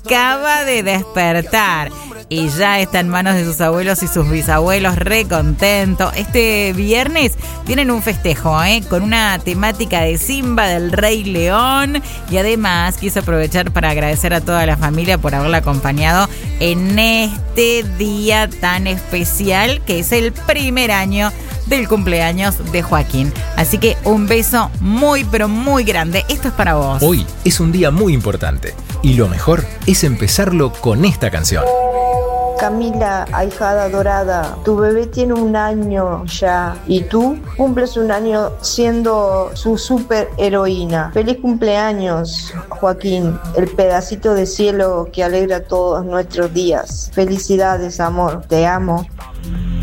acaba de despertar y ya está en manos de sus abuelos y sus bisabuelos, re contento. Este viernes tienen un festejo, con una temática de Simba, del Rey León, y además quiso aprovechar para agradecer a toda la familia por haberla acompañado en este día tan especial que es el primer año del cumpleaños de Joaquín. Así que un beso muy pero muy grande. Esto es para vos. Hoy es un día muy importante y lo mejor es empezarlo con esta canción. Camila, ahijada dorada, tu bebé tiene 1 año ya y tú cumples 1 año siendo su super heroína. Feliz cumpleaños, Joaquín, el pedacito de cielo que alegra todos nuestros días. Felicidades, amor, te amo.